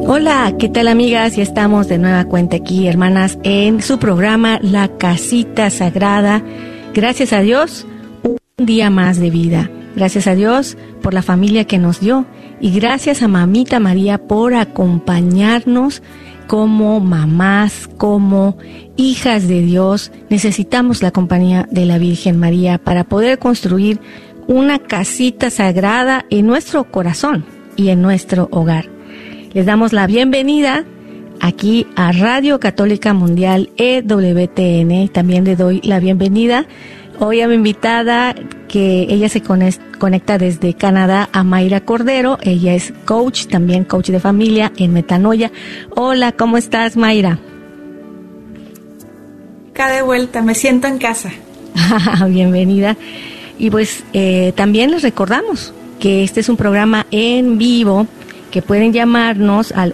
Hola, ¿qué tal amigas? Ya estamos de nueva cuenta aquí, hermanas, en su programa La Casita Sagrada. Gracias a Dios, un día más de vida. Gracias a Dios por la familia que nos dio y gracias a Mamita María por acompañarnos como mamás, como hijas de Dios. Necesitamos la compañía de la Virgen María para poder construir una casita sagrada en nuestro corazón y en nuestro hogar. Les damos la bienvenida aquí a Radio Católica Mundial EWTN. También le doy la bienvenida hoy a mi invitada, que ella se conecta desde Canadá, a Mayra Cordero. Ella es coach, también coach de familia en Metanoia. Hola, ¿cómo estás, Mayra? Acá de vuelta, me siento en casa. Bienvenida. Y pues también les recordamos que este es un programa en vivo, que pueden llamarnos al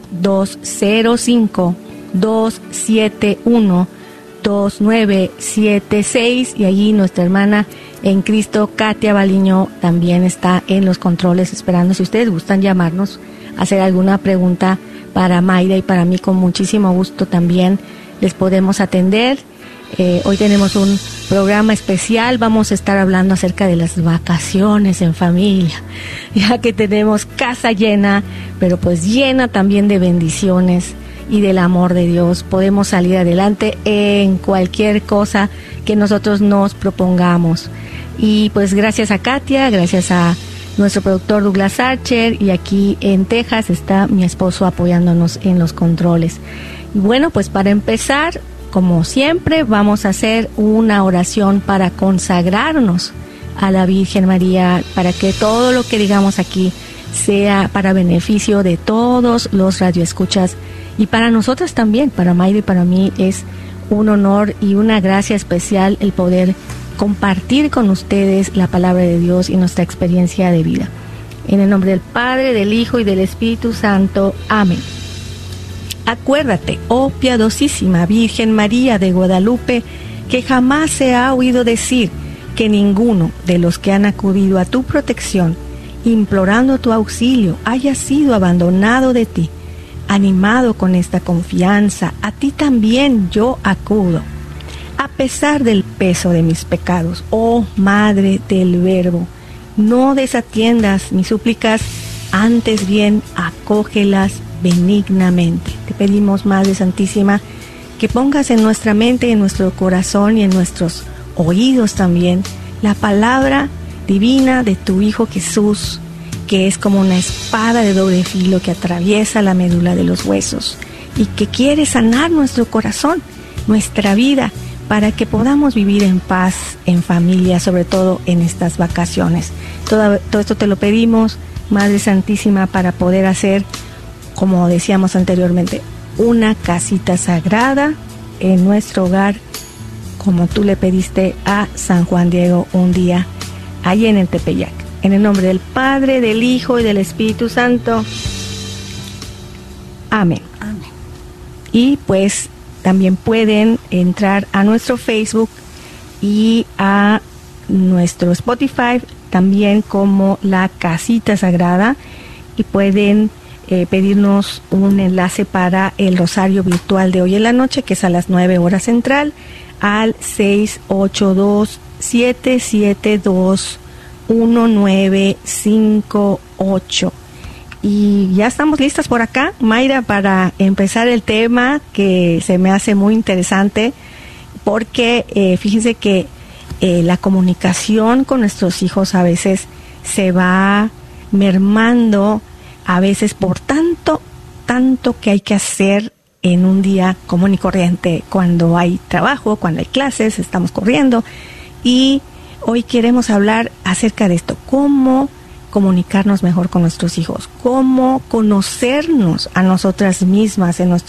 1205-271-2976 y allí nuestra hermana en Cristo, Katia Baliño, también está en los controles esperando. Si ustedes gustan llamarnos, hacer alguna pregunta para Mayra y para mí, con muchísimo gusto también les podemos atender. Hoy tenemos un programa especial, vamos a estar hablando acerca de las vacaciones en familia, ya que tenemos casa llena, pero pues llena también de bendiciones y del amor de Dios. Podemos salir adelante en cualquier cosa que nosotros nos propongamos. Y pues gracias a Katia, gracias a nuestro productor Douglas Archer, y aquí en Texas está mi esposo apoyándonos en los controles. Y bueno, pues para empezar, como siempre, vamos a hacer una oración para consagrarnos a la Virgen María, para que todo lo que digamos aquí sea para beneficio de todos los radioescuchas y para nosotras también. Para Mayra y para mí es un honor y una gracia especial el poder compartir con ustedes la palabra de Dios y nuestra experiencia de vida. En el nombre del Padre, del Hijo y del Espíritu Santo. Amén. Acuérdate, oh piadosísima Virgen María de Guadalupe, que jamás se ha oído decir que ninguno de los que han acudido a tu protección, implorando tu auxilio, haya sido abandonado de ti. Animado con esta confianza, a ti también yo acudo. A pesar del peso de mis pecados, oh Madre del Verbo, no desatiendas mis súplicas, antes bien acógelas benignamente. Te pedimos, Madre Santísima, que pongas en nuestra mente, en nuestro corazón y en nuestros oídos también la palabra divina de tu Hijo Jesús, que es como una espada de doble filo que atraviesa la médula de los huesos y que quiere sanar nuestro corazón, nuestra vida, para que podamos vivir en paz, en familia, sobre todo en estas vacaciones. Todo esto te lo pedimos, Madre Santísima, para poder hacer, como decíamos anteriormente, una casita sagrada en nuestro hogar, como tú le pediste a San Juan Diego un día, allí en el Tepeyac. En el nombre del Padre, del Hijo y del Espíritu Santo. Amén. Amén. Y pues también pueden entrar a nuestro Facebook y a nuestro Spotify, también como La Casita Sagrada, y pueden pedirnos un enlace para el rosario virtual de hoy en la noche, que es a las 9 horas central, al 682-772-1958. Y ya estamos listas por acá, Mayra, para empezar el tema, que se me hace muy interesante, porque fíjense que la comunicación con nuestros hijos a veces se va mermando, a veces por tanto que hay que hacer en un día común y corriente, cuando hay trabajo, cuando hay clases, estamos corriendo. Y hoy queremos hablar acerca de esto, cómo comunicarnos mejor con nuestros hijos, cómo conocernos a nosotras mismas en nuestro